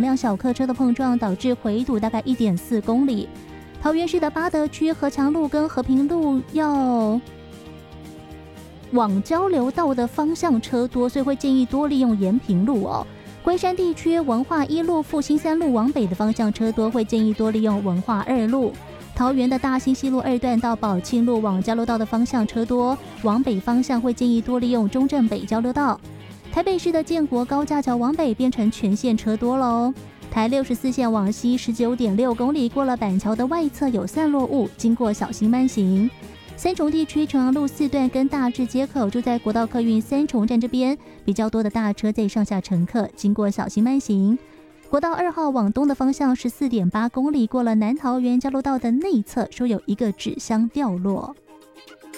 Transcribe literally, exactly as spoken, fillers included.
辆小客车的碰撞，导致回堵大概 一点四公里。桃园市的八德区和强路跟和平路要往交流道的方向车多，所以会建议多利用延平路哦。龟山地区文化一路、复兴三路往北的方向车多，会建议多利用文化二路。桃园的大兴西路二段到宝庆路往交流道的方向车多，往北方向会建议多利用中正北交流道。台北市的建国高架桥往北变成全线车多喽。台六十四线往西 十九点六公里，过了板桥的外侧有散落物，经过小心慢行。三重地区重阳路四段跟大智街口，住在国道客运三重站这边，比较多的大车在上下乘客，经过小心慢行。国道二号往东的方向 十四点八公里，过了南桃园交流道的内侧，说有一个纸箱掉落。